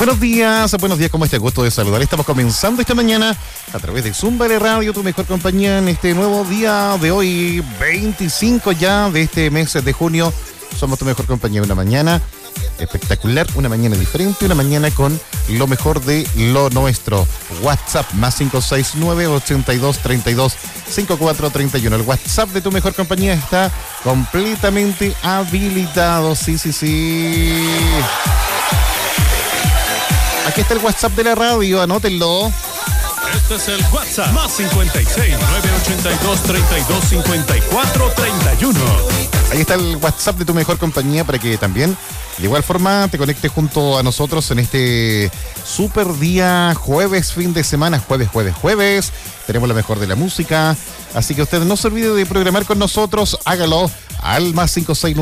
Buenos días, ¿cómo está? Gusto de saludar. Estamos comenzando esta mañana a través de Zumba de Radio, tu mejor compañía en este nuevo día de hoy, 25 ya de este mes de junio. Somos tu mejor compañía, una mañana espectacular, una mañana diferente, una mañana con lo mejor de lo nuestro. WhatsApp más 569-8232-5431. El WhatsApp de tu mejor compañía está completamente habilitado. Sí. Aquí está el WhatsApp de la radio, anótenlo. Este es el WhatsApp, más 56-982-32-54-31. Ahí está el WhatsApp de tu mejor compañía para que también, de igual forma, te conectes junto a nosotros en este super día, jueves, fin de semana, jueves. Tenemos lo mejor de la música, así que usted no se olvide de programar con nosotros, hágalo al más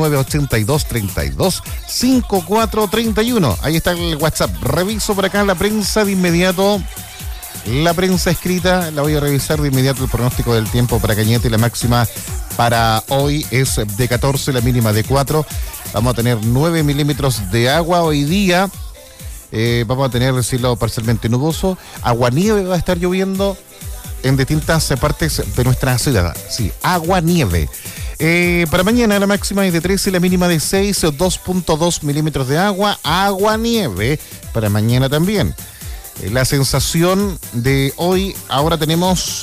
569-8232-5431. Ahí está el WhatsApp. Reviso por acá la prensa de inmediato. La prensa escrita, la voy a revisar de inmediato. El pronóstico del tiempo para Cañete, la máxima para hoy es de 14, la mínima de 4. Vamos a tener 9 milímetros de agua hoy día. Vamos a tener el cielo parcialmente nuboso. Aguanieve va a estar lloviendo en distintas partes de nuestra ciudad. Sí, aguanieve. Para mañana la máxima es de 13, la mínima de 6, 2.2 milímetros de agua. Aguanieve para mañana también. La sensación de hoy, ahora tenemos,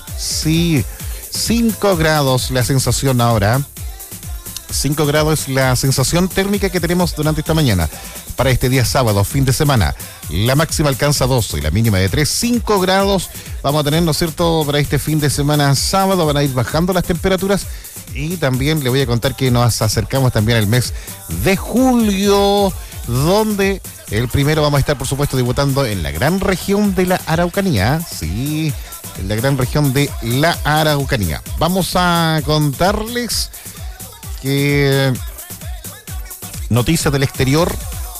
5 grados la sensación ahora. 5 grados es la sensación térmica que tenemos durante esta mañana. Para este día sábado, fin de semana, la máxima alcanza 12 y la mínima de 3, 5 grados. Vamos a tener, ¿no es cierto?, para este fin de semana sábado van a ir bajando las temperaturas. Y también le voy a contar que nos acercamos también al mes de julio, donde el primero vamos a estar, por supuesto, debutando en la gran región de la Araucanía. Sí, en la gran región de la Araucanía. Vamos a contarles que noticias del exterior: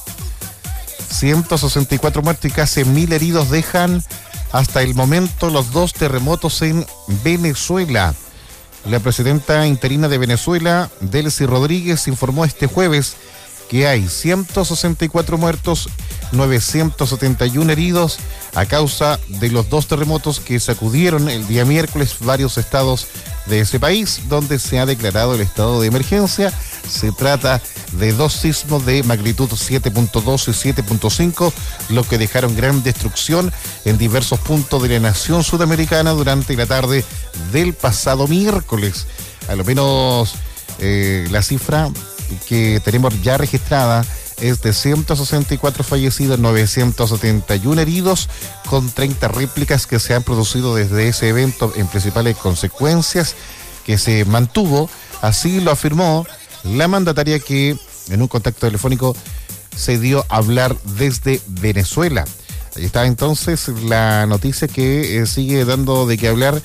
164 muertos y casi 1.000 heridos dejan hasta el momento los 2 terremotos en Venezuela. La presidenta interina de Venezuela, Delcy Rodríguez, informó este jueves que hay 164 muertos, 971 heridos a causa de los 2 terremotos que sacudieron el día miércoles varios estados de ese país, donde se ha declarado el estado de emergencia. Se trata de 2 sismos de magnitud 7.2 y 7.5, lo que dejaron gran destrucción en diversos puntos de la nación sudamericana durante la tarde del pasado miércoles. A lo menos la cifra que tenemos ya registrada es de 164 fallecidos, 971 heridos, con 30 réplicas que se han producido desde ese evento en principales consecuencias que se mantuvo. Así lo afirmó la mandataria, que en un contacto telefónico se dio a hablar desde Venezuela. Ahí está entonces la noticia que sigue dando de qué hablar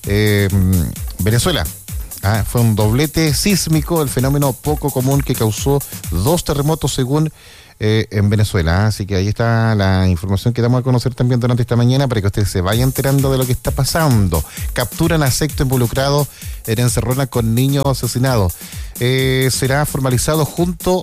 Venezuela. Fue un doblete sísmico, el fenómeno poco común que causó 2 terremotos según en Venezuela. Así que ahí está la información que damos a conocer también durante esta mañana para que usted se vaya enterando de lo que está pasando. Capturan a sexto involucrado en encerrona con niño asesinado. Será formalizado junto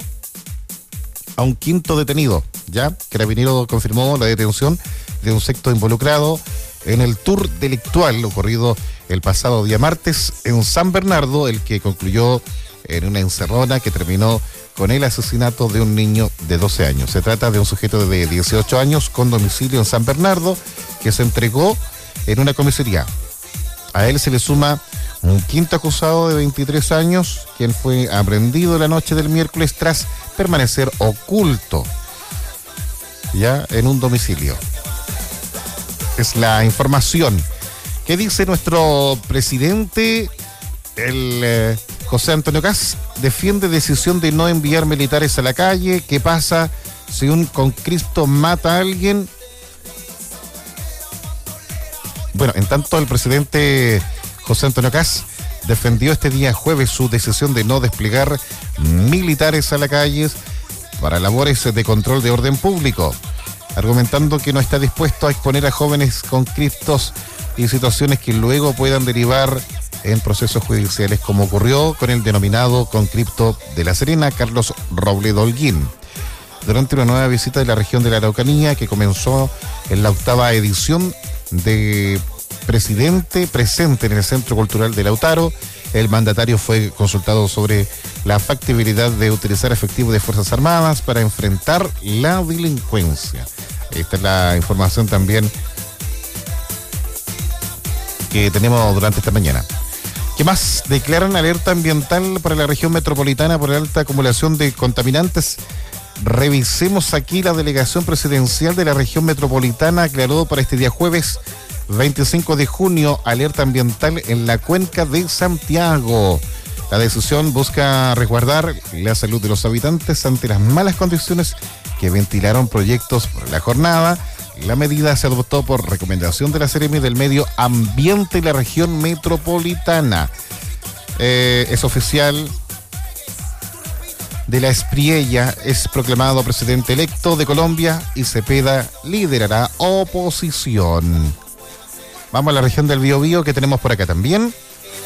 a un 5º detenido. Ya, Carabinero confirmó la detención de un sexto involucrado en el tour delictual ocurrido el pasado día martes en San Bernardo, el que concluyó en una encerrona que terminó con el asesinato de un niño de 12 años. Se trata de un sujeto de 18 años con domicilio en San Bernardo que se entregó en una comisaría. A él se le suma un 5º acusado de 23 años, quien fue aprehendido la noche del miércoles tras permanecer oculto ya en un domicilio. Es la información. ¿Qué dice nuestro presidente? El José Antonio Kast defiende decisión de no enviar militares a la calle. ¿Qué pasa si un conscripto mata a alguien? Bueno, en tanto el presidente José Antonio Kast defendió este día jueves su decisión de no desplegar militares a la calle para labores de control de orden público, argumentando que no está dispuesto a exponer a jóvenes conscriptos y situaciones que luego puedan derivar en procesos judiciales, como ocurrió con el denominado conscripto de La Serena, Carlos Robledo Holguín. durante una nueva visita de la región de la Araucanía que comenzó en la 8ª edición de Presidente Presente en el Centro Cultural de Lautaro. El mandatario fue consultado sobre la factibilidad de utilizar efectivo de Fuerzas Armadas para enfrentar la delincuencia. Esta es la información también que tenemos durante esta mañana. ¿Qué más? Declaran alerta ambiental para la región metropolitana por alta acumulación de contaminantes. Revisemos aquí. La delegación presidencial de la región metropolitana aclaró para este día jueves 25 de junio alerta ambiental en la cuenca de Santiago. La decisión busca resguardar la salud de los habitantes ante las malas condiciones que ventilaron proyectos por la jornada. La medida se adoptó por recomendación de la Seremi del Medio Ambiente y la región metropolitana. Es oficial de la Espriella, es proclamado presidente electo de Colombia y Cepeda liderará oposición. Vamos a la región del Biobío que tenemos por acá también.